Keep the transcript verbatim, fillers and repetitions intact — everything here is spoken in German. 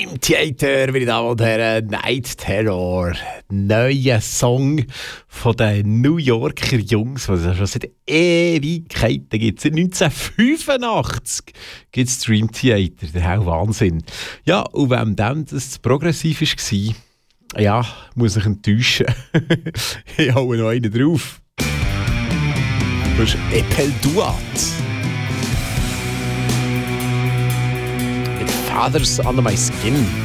Dream Theater, meine Damen und Herren, Night Terror. Neuer Song von den New Yorker Jungs, was es schon seit Ewigkeiten gibt. Seit neunzehnhundertfünfundachtzig gibt es Dream Theater. Der hell Wahnsinn. Ja, und wenn dann das zu progressiv war, ja, muss ich enttäuschen. Ich hau noch einen drauf. Das ist Epel Duat. Mit Fathers Under My Skin.